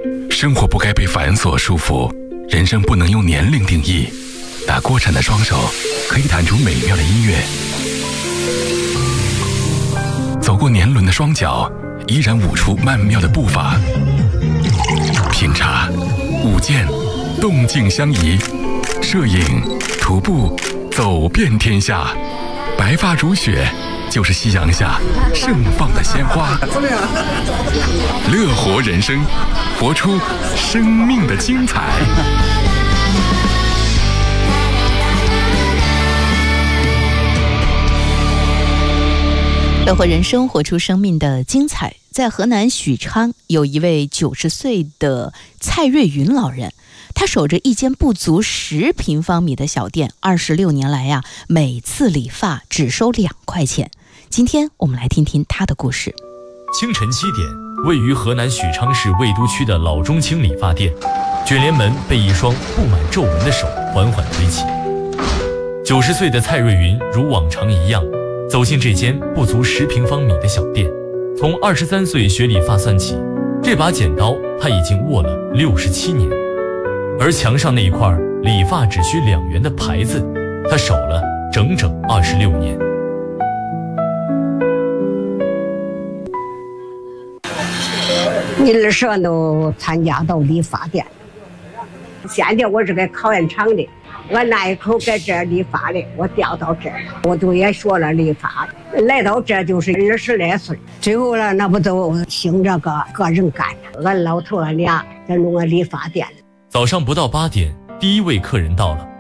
生活不该被繁琐束缚，人生不能用年龄定义。打锅铲的双手可以弹出美妙的音乐，走过年轮的双脚依然舞出曼妙的步伐。品茶、舞剑，动静相宜；摄影、徒步，走遍天下。白发如雪，就是夕阳下盛放的鲜花。乐活人生，活出生命的精彩。 乐活人生，活出生命的精彩。在河南许昌，有一位90岁的蔡瑞云老人，他守着一间不足10平方米的小店，26年来呀，每次理发只收2块钱。今天我们来听听他的故事。 清晨7点，位于河南许昌市魏都区的老中青理发店，卷帘门被一双布满皱纹的手缓缓推起。90岁的蔡瑞云如往常一样走进这间不足10平方米的小店。从23岁学理发算起，这把剪刀他已经握了67年，而墙上那一块理发只需2元的牌子，他守了整整26年。 20岁都参加到理发店，现在我是个考验厂的，我那一口在这儿理发的，我调到这儿，我都也学了理发，来到这就是20来岁，最后了那不都兴这个人干的，俺老头俺俩在弄个理发店。 早上不到8点，第一位客人到了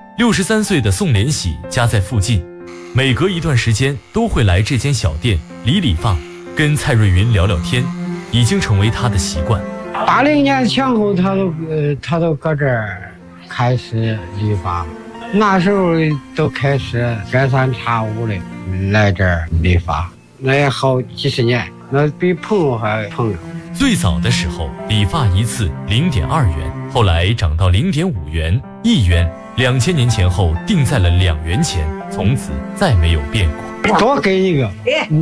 ，63岁的宋连喜家在附近，每隔一段时间都会来这间小店理发，跟蔡瑞云聊聊天，已经成为他的习惯。 80年前后他都搁这儿开始理发，那时候都开始隔三差五的来这儿理发，那也好几十年，那比朋友还朋友。 最早的时候理发一次0.2元，后来涨到0.5元、1元，2000年前后定在了2元钱，从此再没有变过。 多给一个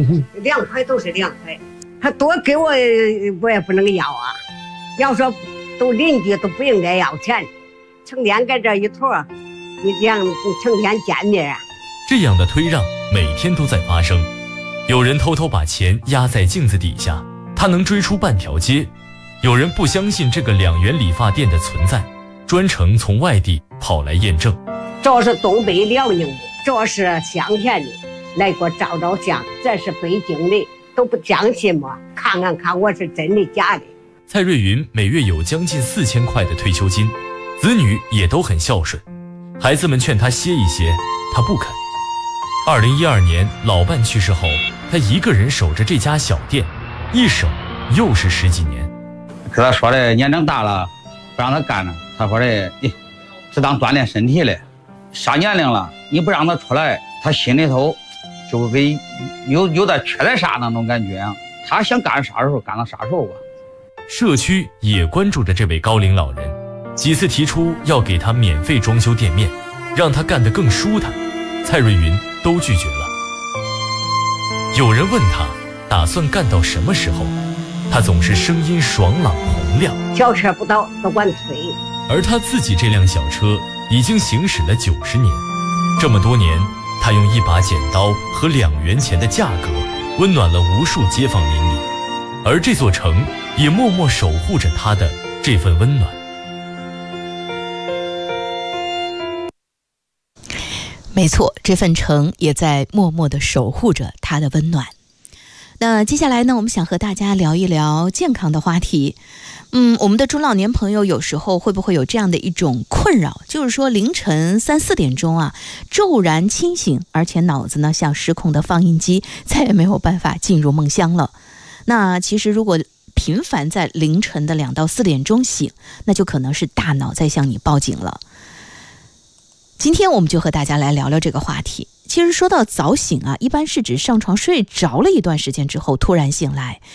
，2块都是2块，他多给我也不能要啊。要说都邻居都不应该要钱，成天搁这一坨，你这样成天见面啊。 这样的推让每天都在发生，有人偷偷把钱压在镜子底下，他能追出半条街；有人不相信这个2元理发店的存在，专程从外地跑来验证。 这是东北辽宁的，这是乡田的，来给我照照相，这是北京的，都不相信吗？看我是真的假的。 蔡瑞云每月有将近4000块的退休金，子女也都很孝顺，孩子们劝他歇一歇，他不肯。2012年老伴去世后，他一个人守着这家小店，一守又是10几年。 跟他说的年龄大了不让他干了，他说的是当锻炼身体的，啥年龄了你不让他出来，他心里头就给有点缺点啥那种感觉啊，他想干啥时候干到啥时候吧。 社区也关注着这位高龄老人，几次提出要给他免费装修店面，让他干得更舒坦，蔡瑞云都拒绝了。有人问他打算干到什么时候，他总是声音爽朗洪亮， 小车不到都管推。 而他自己这辆小车已经行驶了90年，这么多年，他用一把剪刀和2元钱的价格温暖了无数街坊邻里，而这座城也默默守护着他的这份温暖。 没错，这份城也在默默地守护着他的温暖。那接下来呢，我们想和大家聊一聊健康的话题。我们的中老年朋友有时候会不会有这样的一种困扰，就是说凌晨3、4点钟啊，骤然清醒，而且脑子呢像失控的放映机，再也没有办法进入梦乡了。那其实如果频繁在凌晨的2到4点钟醒，那就可能是大脑在向你报警了。今天我们就和大家来聊聊这个话题。其实说到早醒啊，一般是指上床睡着了一段时间之后突然醒来，